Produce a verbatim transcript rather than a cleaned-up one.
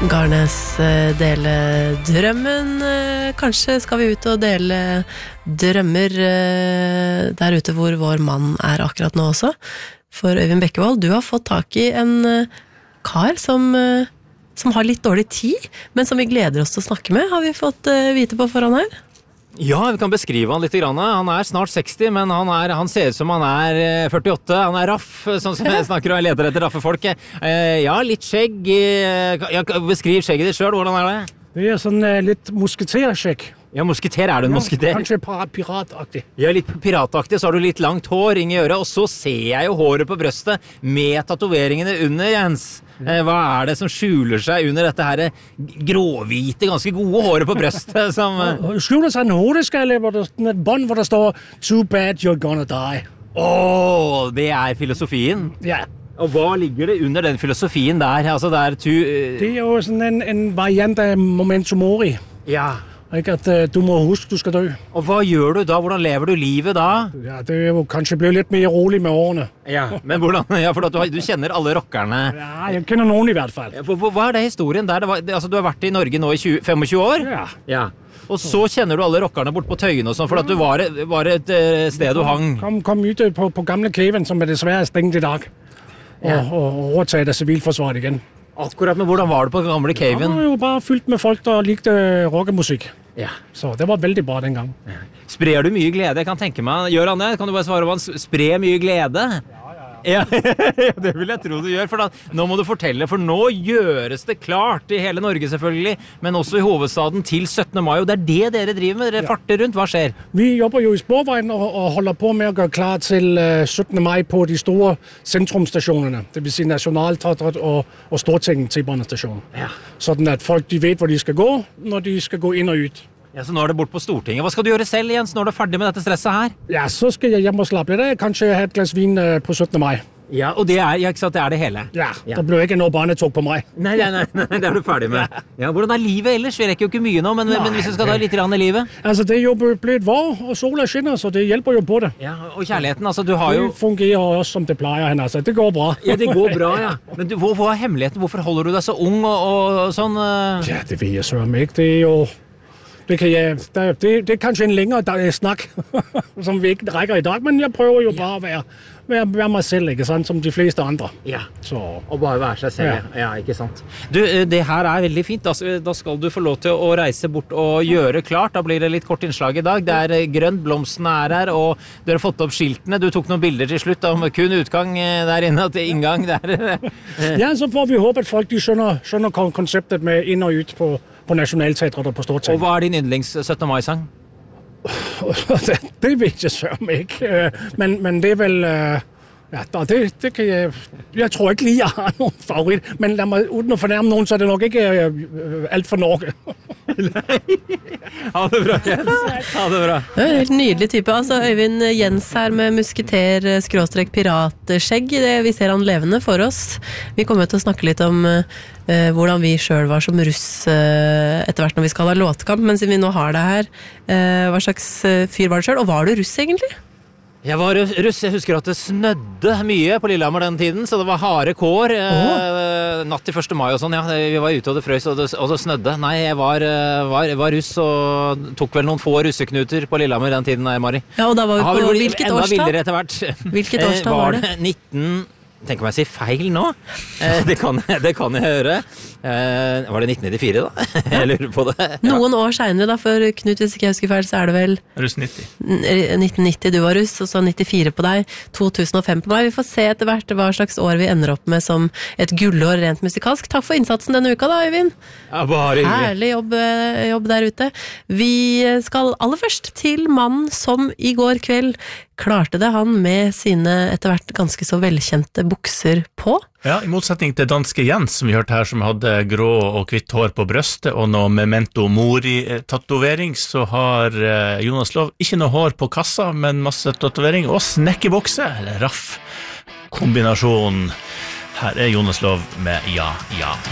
Garnes eh, dele drømmen. Eh, kanskje skal vi ut og dele drømmer eh, der ute hvor vår mann er akkurat nå også. For Øyvind Bekkevold, du har fått tak i en eh, kar som, eh, som har litt dårlig tid, men som vi gleder oss til å snakke med, har vi fått eh, vite på forhånd her. Ja, vi kan beskrive han litt grann. Han er snart seksti, men han, er, han ser ut som han er førtiåtte. Han er raff, sånn som jeg snakker og jeg leder etter raffe folk. Eh, ja, litt skjegg. Ja, beskriv skjegget ditt selv, hvordan er det? Det er sånn eh, litt musketerskjegg. Ja, musketer, er du en Ja, musketer? Kanskje par- pirataktig. Ja, litt pirataktig, så har du litt langt hår, ring i øret, og så ser jeg jo håret på brøstet med tatoveringene under, Jens. Eh, hva er det som skjuler seg under dette her gråhvite, ganske gode håret på brøstet? Som, eh... Skjuler seg en hodeskalle, hvor det er et bånd hvor det står «Too bad you're gonna die». Åh, det er filosofien. Ja. Og hva ligger det under den filosofien der? Altså, det er tu... Uh... Det er jo sånn en, en variant av memento mori. Ja. Ikke at uh, du må huske du skal dø. Og hva gjør du da? Hvordan lever du livet da? Ja, det er jo kanskje blevet litt mer rolig med årene. Ja, men hvordan? Ja, for du, du kjenner alle rockerne. Ja, jeg kjenner noen i hvert fall. Hva, hva er det historien der? Det var, det, altså, du har vært i Norge nå i tjue, femogtjue år? Ja. Ja. Og så kjenner du alle rockerne bort på Tøyen og sånn, for at du var, var et uh, sted du hang. Kom, kom ut på, på gamle Keven, som er dessverre stengt i dag. Og, Ja. og, og overtaget av sivilforsvaret igjen. Akkurat, men hvordan var det på den gamle Det caven? var jo bare fylt med folk der likte rockemusikk. Ja. Så det var veldig bra den gang. Sprer du mye glede? Jeg kan tenke meg. Gjør han det? Kan du bare svare hva han sprer mye glede? Ja, ja, det vil jeg tro du gjør, for da, nå må du fortelle, for nå gjøres det klart i hele Norge selvfølgelig, men også i hovedstaden til syttende mai, og det er det dere driver med, dere farter rundt, hva skjer? Vi jobber jo i Sporveien og, og holder på med å gøre klar til uh, syttende mai på de store sentrumstationerne, det vil si Nationaltheatret og, og Stortinget T-banestation. Ja. Sådan at folk de vet hvor de skal gå, når de skal gå inn og ut. Ja, så nå er det bort på Stortinget. Hva skal du gjøre selv, Jens, når du er ferdig med dette stresset her? Ja, så skal jeg hjem og slappe litt. Kanskje ha et glass vin uh, på syttende mai. Ja, og det er, ja, ikke sant, det er det hele. Ja, Ja. der blir ikke noe barnetog på meg. Nei, nei, nei, nei, det er du ferdig med. Ja, hvordan er livet ellers? Vi rekker jo ikke mye nå, men, men hvis vi skal ta litt grann i livet. Altså, det er jo blitt vår, og sola skinner, så det hjelper jo på det. Ja, og kjærligheten, altså, du har jo... Det fungerer også som det pleier henne, altså. Det går bra. Ja, det går bra, ja. Men du, hvor, hvor er hemmeligheten? Hvorfor holder du deg så ung og, og, og sånn? Uh... Ja, det vet jeg søren ikke. Det er jo... Det, kan jeg, det, det, det er kanskje en lengre snakk, som vi ikke rekker i dag, men jeg prøver jo bare å være, være, være meg selv, ikke sant, som de fleste andre. Ja, Så. og bare være seg selv. Ja, ja ikke sant. Du, det her er veldig fint. Da, da skal du få lov til å reise bort og gjøre klart. Da blir det litt kort innslag i dag. Det er grønt, blomstene er her, og dere har fått opp skiltene. Du tok noen bilder til slutt om kun utgang der inne, til inngang der. Ja, så får vi håpe at folk de skjønner, skjønner konseptet med inn og ut på på Nationaltheatret og på Stortinget. Og hva er din yndlings syttende mai-sang? det, det vet jeg søren ikke, men, men det er vel... Ja, det, det kan jeg... Jeg tror ikke lige, jeg har noen favorit, men lad meg, uten å fornærme noen, så er det nok ikke uh, alt for Norge. Ha det bra, Jens. Ha det bra. Det er en helt nydelig type. Altså, Øyvind Jens her med musketer, skråstrek piratskjegg. Det, vi ser han levende for oss. Vi kommer til å snakke litt om uh, hvordan vi selv var som russ uh, etter hvert når vi skal ha låtkamp, men siden vi nå har det her, uh, hva slags uh, fyr var det selv? Og var du russ egentlig? Jeg var russ. Jeg husker at det snødde mye på Lillehammer den tiden, så det var harde kår. Eh, natt til første mai og sånn, ja. Vi var ute og det frøs, og det, og det snødde. Nei, jeg var, var, var russ og tok vel noen få russeknuter på Lillehammer den tiden, Mari. Ja, og da var vi Har på vel blitt hvilket enda årstall? vildere etter hvert. Hvilket årstall var det? nitten... Tenk om jeg sier feil nå. Eh, det, kan, det kan jeg høre. Eh, var det nitten nittifire da? Jeg lurer på det. Noen år senere da, for Knut, hvis ikke jeg husker feil, så er det vel Russ nitti. nitten nitti du var russ, og så nittifire på deg, to tusen og fem på meg. Vi får se etter hvert hva slags år vi ender opp med som et gullår rent musikalsk. Takk for innsatsen denne uka da, Øyvind. Ja, bare hyggelig. Herlig jobb, jobb der ute. Vi skal aller først til mannen som i går kveld klarte det, han med sine etter hvert ganske så velkjente bukser på. Ja, i motsetning til danske Jens, som vi hørte her, som hadde grå og hvitt hår på brøstet, og noe memento mori-tatovering, så har Jonas Lov ikke noe hår på kassa, men masse tatovering, og snekkerbukse, eller raff kombinasjon. Her er Jonas Lov med Ja, ja,